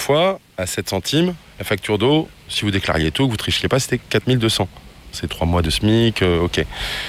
fois, à 7 centimes, la facture d'eau, si vous déclariez tout, que vous ne trichiez pas, c'était 4200. C'est 3 mois de SMIC, ok.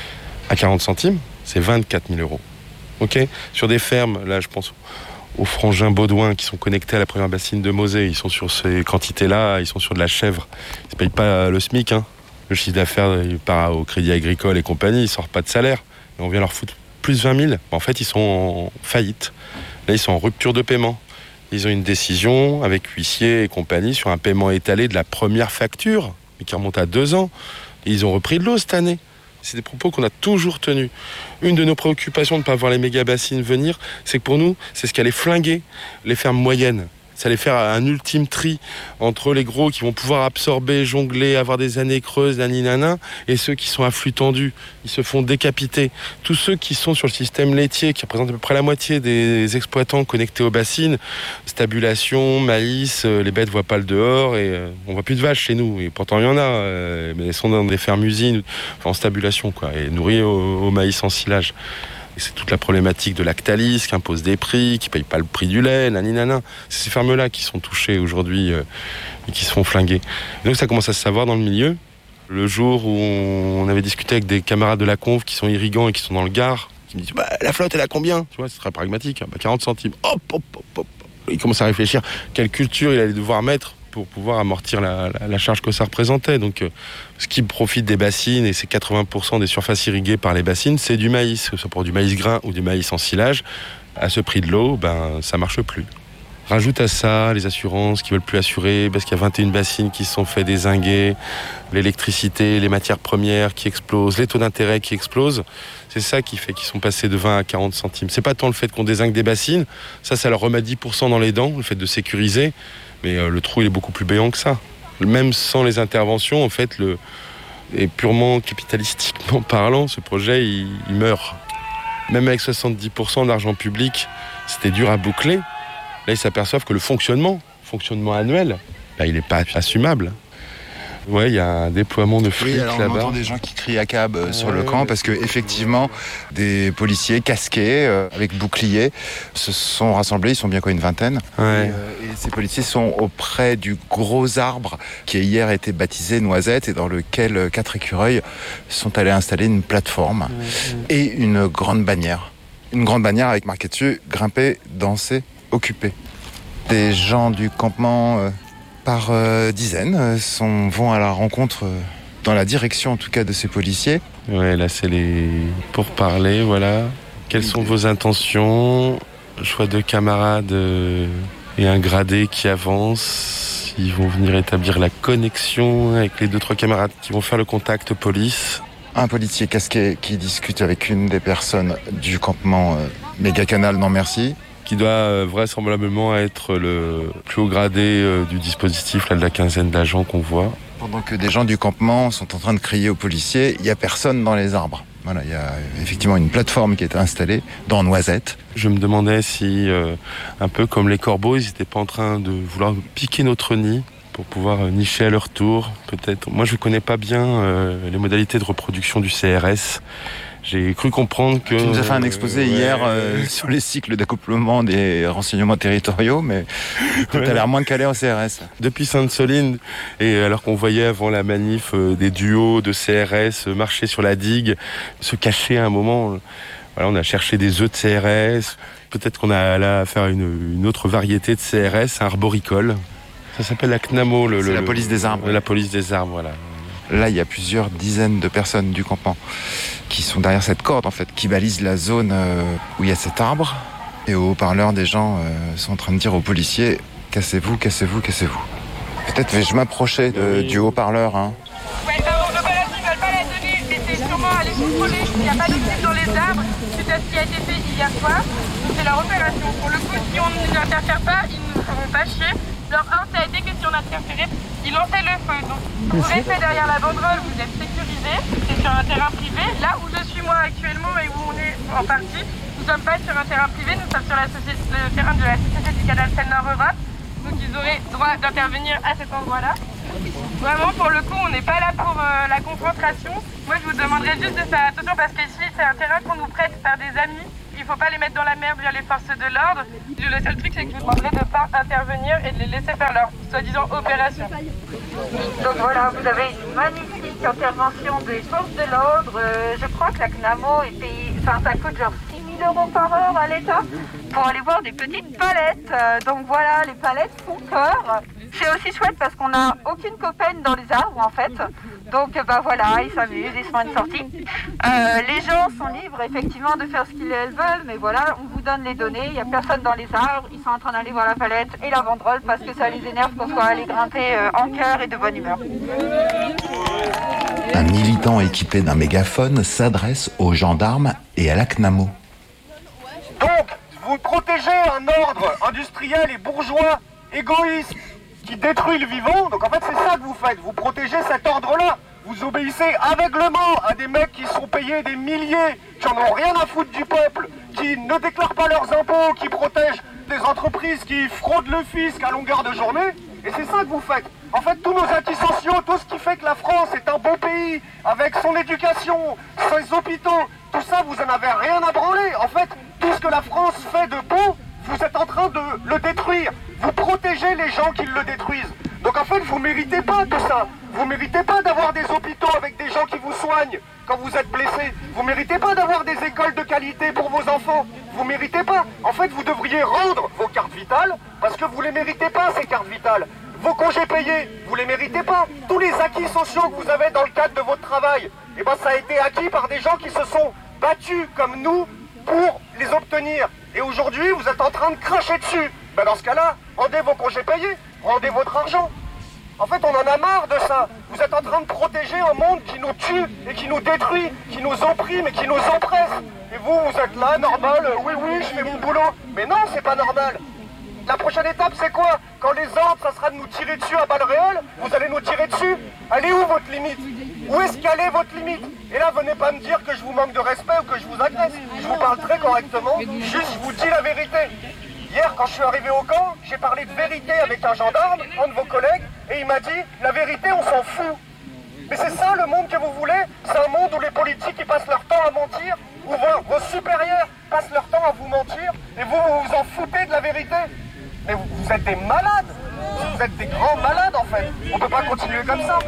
À 40 centimes, c'est 24 000 euros. Ok. Sur des fermes, là je pense aux frangins Baudouin qui sont connectés à la première bassine de Mosée, ils sont sur ces quantités-là, ils sont sur de la chèvre. Ils ne payent pas le SMIC, hein. Le chiffre d'affaires, il part au Crédit Agricole et compagnie, ils ne sortent pas de salaire. Et on vient leur foutre plus 20 000. En fait, ils sont en faillite. Là, ils sont en rupture de paiement. Ils ont une décision avec huissier et compagnie sur un paiement étalé de la première facture, mais qui remonte à 2 ans. Et ils ont repris de l'eau cette année. C'est des propos qu'on a toujours tenus. Une de nos préoccupations de ne pas voir les méga-bassines venir, c'est que pour nous, c'est ce qui allait flinguer les fermes moyennes. Ça allait faire un ultime tri entre les gros qui vont pouvoir absorber, jongler, avoir des années creuses, naninana, et ceux qui sont à flux tendu. Ils se font décapiter. Tous ceux qui sont sur le système laitier, qui représentent à peu près la moitié des exploitants connectés aux bassines, stabulation, maïs, les bêtes ne voient pas le dehors, et on ne voit plus de vaches chez nous. Et pourtant, il y en a, mais elles sont dans des fermes-usines, en stabulation, quoi, et nourries au maïs en silage. C'est toute la problématique de Lactalis qui impose des prix, qui ne paye pas le prix du lait, naninana. C'est ces fermes-là qui sont touchées aujourd'hui et qui se font flinguer. Et donc ça commence à se savoir dans le milieu. Le jour où on avait discuté avec des camarades de la conf qui sont irrigants et qui sont dans le Gard, qui me disent la flotte elle a combien ? Tu vois, c'est très pragmatique, 40 centimes. Hop, hop, hop, hop. Il commence à réfléchir quelle culture il allait devoir mettre pour pouvoir amortir la charge que ça représentait. Donc, ce qui profite des bassines, et c'est 80% des surfaces irriguées par les bassines, c'est du maïs, que ce soit pour du maïs grain ou du maïs en silage. À ce prix de l'eau, ça marche plus. Rajoute à ça les assurances qui veulent plus assurer, parce qu'il y a 21 bassines qui se sont fait dézinguer, l'électricité, les matières premières qui explosent, les taux d'intérêt qui explosent. C'est ça qui fait qu'ils sont passés de 20 à 40 centimes. C'est pas tant le fait qu'on dézingue des bassines, ça leur remet 10% dans les dents, le fait de sécuriser. Mais le trou, il est beaucoup plus béant que ça. Même sans les interventions, en fait, et purement capitalistiquement parlant, ce projet, il meurt. Même avec 70% d'argent public, c'était dur à boucler. Là, ils s'aperçoivent que le fonctionnement annuel, il n'est pas assumable. Ouais, il y a un déploiement de flics là-bas. On entend des gens qui crient à cab sur le camp parce que effectivement, des policiers casqués avec boucliers se sont rassemblés. Ils sont bien une vingtaine. Ouais. Et ces policiers sont auprès du gros arbre qui a hier été baptisé Noisette et dans lequel 4 écureuils sont allés installer une plateforme et une grande bannière. Une grande bannière avec marqué dessus « Grimper, danser, occuper ». Des gens du campement... par dizaines, vont à la rencontre, dans la direction en tout cas de ces policiers. Ouais, là c'est les pourparlers, voilà. Quelles sont vos intentions ? Choix de camarades et un gradé qui avance. Ils vont venir établir la connexion avec les 2-3 camarades qui vont faire le contact police. Un policier casqué qui discute avec une des personnes du campement Méga Canal, non merci. Qui doit vraisemblablement être le plus haut gradé du dispositif, là, de la quinzaine d'agents qu'on voit. Pendant que des gens du campement sont en train de crier aux policiers, il n'y a personne dans les arbres. Voilà, il y a effectivement une plateforme qui est installée dans Noisette. Je me demandais si, un peu comme les corbeaux, ils n'étaient pas en train de vouloir piquer notre nid pour pouvoir nicher à leur tour, peut-être. Moi, je ne connais pas bien les modalités de reproduction du CRS. J'ai cru comprendre que... Tu nous as fait un exposé hier sur les cycles d'accouplement des renseignements territoriaux, mais tu as l'air moins calé en CRS. Depuis Sainte-Soline, et alors qu'on voyait avant la manif des duos de CRS marcher sur la digue, se cacher à un moment, voilà, on a cherché des œufs de CRS, peut-être qu'on a là à faire une autre variété de CRS, un arboricole. Ça s'appelle la CNAMO. C'est la police des arbres. La police des arbres, voilà. Là, il y a plusieurs dizaines de personnes du campement qui sont derrière cette corde, en fait, qui balisent la zone où il y a cet arbre. Et au haut-parleur, des gens sont en train de dire aux policiers « Cassez-vous, cassez-vous, cassez-vous ». Peut-être vais-je m'approcher du haut-parleur. Hein. Ouais, pardon, ne pas la tenue, mais c'est sûrement aller contrôler s'il n'y a pas de fil dans les arbres, suite à ce qui a été fait hier soir. Donc c'est leur opération. Pour le coup, si on ne nous interfère pas, ils ne nous feront pas chier. Leur 1, ça a été que si on interférait, ils lançaient le feu. Donc vous restez derrière la banderole, vous êtes sécurisés. C'est sur un terrain privé. Là où je suis moi actuellement et où on est en partie, nous ne sommes pas sur un terrain privé, nous sommes sur le terrain de la Société du Canal Seine-Nord-Europe. Donc ils auraient droit d'intervenir à cet endroit-là. Vraiment, pour le coup, on n'est pas là pour la confrontation. Moi, je vous demanderais juste de faire attention parce qu'ici, c'est un terrain qu'on nous prête par des amis. Il faut pas les mettre dans la merde via les forces de l'ordre. Le seul truc, c'est que je vous demanderai de ne pas intervenir et de les laisser faire leur soi-disant opération. Donc voilà, vous avez une magnifique intervention des forces de l'ordre. Je crois que la CNAMO est payée, enfin ça coûte genre 6 000 € par heure à l'État pour aller voir des petites palettes. Donc voilà, les palettes font peur. C'est aussi chouette parce qu'on n'a aucune copaine dans les arbres en fait. Donc bah voilà, ils s'amusent, ils se font une sortie. Les gens sont libres effectivement de faire ce qu'ils veulent, mais voilà, on vous donne les données, il n'y a personne dans les arbres, ils sont en train d'aller voir la palette et la banderole parce que ça les énerve qu'on soit allé grimper en cœur et de bonne humeur. Un militant équipé d'un mégaphone s'adresse aux gendarmes et à la CNAMO. Donc, vous protégez un ordre industriel et bourgeois égoïste qui détruit le vivant, donc en fait c'est ça que vous faites, vous protégez cet ordre-là. Vous obéissez aveuglement à des mecs qui sont payés des milliers, qui en ont rien à foutre du peuple, qui ne déclarent pas leurs impôts, qui protègent des entreprises qui fraudent le fisc à longueur de journée. Et c'est ça que vous faites. En fait, tous nos acquis sociaux, tout ce qui fait que la France est un beau pays, avec son éducation, ses hôpitaux, tout ça, vous en avez rien à branler. En fait, tout ce que la France fait de beau, vous êtes en train de le détruire. Vous protégez les gens qui le détruisent. Donc en fait, vous méritez pas tout ça. Vous méritez pas d'avoir des hôpitaux avec des gens qui vous soignent quand vous êtes blessés. Vous méritez pas d'avoir des écoles de qualité pour vos enfants. Vous méritez pas. En fait, vous devriez rendre vos cartes vitales parce que vous les méritez pas, ces cartes vitales. Vos congés payés, vous les méritez pas. Tous les acquis sociaux que vous avez dans le cadre de votre travail, eh ben ça a été acquis par des gens qui se sont battus comme nous pour les obtenir. Et aujourd'hui, vous êtes en train de cracher dessus. Ben dans ce cas-là, rendez vos congés payés, rendez votre argent. En fait, on en a marre de ça. Vous êtes en train de protéger un monde qui nous tue et qui nous détruit, qui nous opprime et qui nous oppresse. Et vous, vous êtes là, normal, oui, je fais mon boulot. Mais non, c'est pas normal. La prochaine étape, c'est quoi? Quand les ordres, ça sera de nous tirer dessus à balles réelles, vous allez nous tirer dessus. Elle est où votre limite? Où est-ce qu'elle est votre limite? Et là, venez pas me dire que je vous manque de respect ou que je vous agresse. Je vous parle très correctement, juste je vous dis la vérité. Hier, quand je suis arrivé au camp, j'ai parlé de vérité avec un gendarme, un de vos collègues, et il m'a dit, la vérité, on s'en fout. Mais c'est ça le monde que vous voulez? C'est un monde où les politiques ils passent leur temps à mentir, où vos supérieurs passent leur temps à vous mentir, et vous vous en foutez de la vérité. Mais vous êtes des malades. Vous êtes des grands malades en fait. On peut pas continuer comme ça.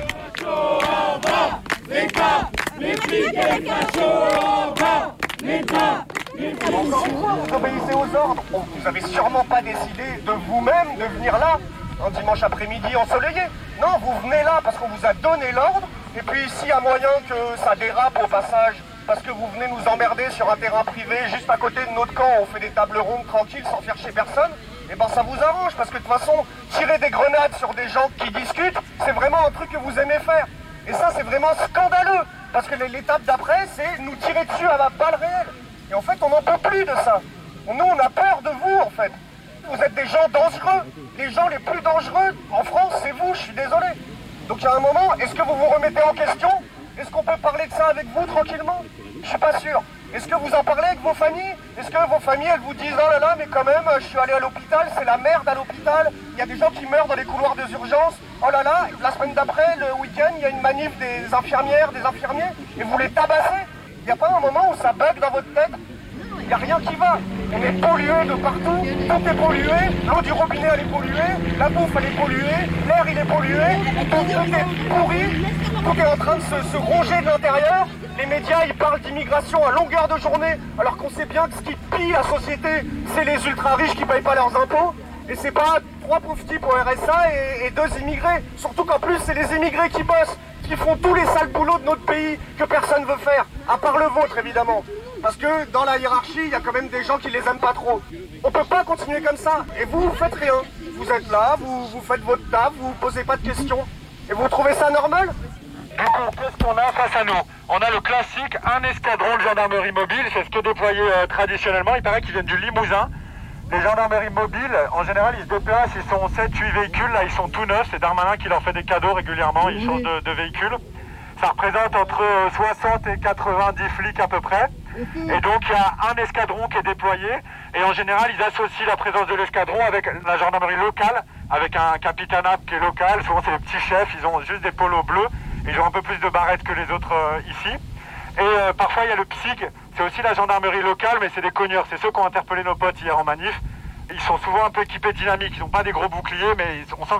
Encore une fois, vous obéissez aux ordres. Vous avez sûrement pas décidé de vous-même de venir là un dimanche après-midi ensoleillé. Non, vous venez là parce qu'on vous a donné l'ordre. Et puis s'il y a moyen que ça dérape au passage, parce que vous venez nous emmerder sur un terrain privé juste à côté de notre camp, on fait des tables rondes tranquilles sans faire chez personne, et ben ça vous arrange parce que de toute façon, tirer des grenades sur des gens qui discutent, c'est vraiment un truc que vous aimez faire. Et ça, c'est vraiment scandaleux parce que l'étape d'après, c'est nous tirer dessus à la balle réelle. Et en fait, on n'en peut plus de ça. Nous, on a peur de vous, en fait. Vous êtes des gens dangereux. Les gens les plus dangereux en France, c'est vous, je suis désolé. Donc il y a un moment, est-ce que vous vous remettez en question? Est-ce qu'on peut parler de ça avec vous tranquillement? Je suis pas sûr. Est-ce que vous en parlez avec vos familles? Est-ce que vos familles, elles vous disent « Oh là là, mais quand même, je suis allé à l'hôpital, c'est la merde à l'hôpital, il y a des gens qui meurent dans les couloirs des urgences. Oh là là, la semaine d'après, le week-end, il y a une manif des infirmières, des infirmiers, et vous les tabassez. Il n'y a pas un moment où ça bug dans votre tête? Il n'y a rien qui va. On est pollué de partout, tout est pollué, l'eau du robinet elle est polluée, la bouffe elle est polluée, l'air il est pollué, tout est pourri, tout est en train de se ronger de l'intérieur. Les médias ils parlent d'immigration à longueur de journée, alors qu'on sait bien que ce qui pille la société, c'est les ultra riches qui payent pas leurs impôts. Et c'est pas 3 pauvres types au RSA et 2 immigrés. Surtout qu'en plus c'est les immigrés qui bossent, qui font tous les sales boulots de notre pays que personne veut faire, à part le vôtre évidemment. Parce que dans la hiérarchie, il y a quand même des gens qui les aiment pas trop. On peut pas continuer comme ça. Et vous faites rien. Vous êtes là, vous faites votre taf, vous posez pas de questions. Et vous trouvez ça normal? Du coup, qu'est-ce qu'on a face à nous? On a le classique, un escadron de gendarmerie mobile, c'est ce qui est déployé traditionnellement. Il paraît qu'ils viennent du Limousin. Les gendarmeries mobiles, en général, ils se déplacent, ils sont 7-8 véhicules, là ils sont tout neufs. C'est Darmanin qui leur fait des cadeaux régulièrement, ils changent de véhicules. Ça représente entre 60 et 90 flics à peu près. Et donc il y a un escadron qui est déployé et en général ils associent la présence de l'escadron avec la gendarmerie locale, avec un capitanat qui est local, souvent c'est les petits chefs, ils ont juste des polos bleus, ils ont un peu plus de barrettes que les autres ici. Et parfois il y a le PSIG, C'est aussi la gendarmerie locale, mais c'est des cogneurs. C'est ceux qui ont interpellé nos potes hier en manif. Ils sont souvent un peu équipés de dynamique. Ils n'ont pas des gros boucliers, mais on sent